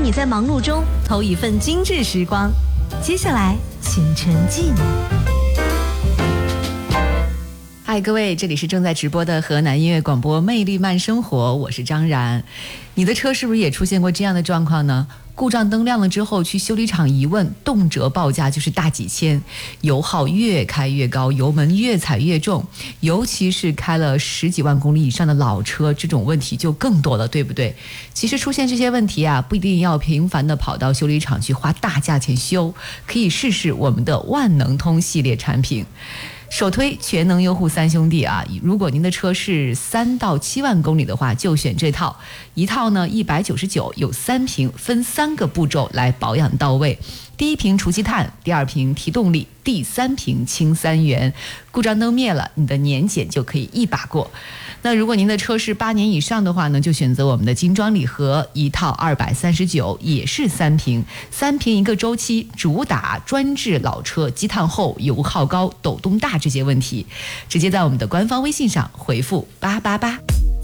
你在忙碌中偷一份精致时光。接下来，请沉浸。 嗨，各位，这里是正在直播的河南音乐广播魅力慢生活，我是张然。你的车是不是也出现过这样的状况呢？故障灯亮了之后，去修理厂一问，动辄报价就是大几千，油耗越开越高，油门越踩越重，尤其是开了10几万公里以上的老车，这种问题就更多了，对不对？其实出现这些问题啊，不一定要频繁的跑到修理厂去花大价钱修，可以试试我们的万能通系列产品。首推全能优护三兄弟啊！如果您的车是3到7万公里的话，就选这套。一套呢199，有3瓶，分3个步骤来保养到位。第1瓶除积碳，第2瓶提动力，第3瓶清3元。故障灯灭了，你的年检就可以一把过。那如果您的车是8年以上的话呢，就选择我们的精装礼盒，一套239，也是3瓶，3瓶一个周期，主打专治老车积碳厚、油耗高、抖动大这些问题。直接在我们的官方微信上回复888。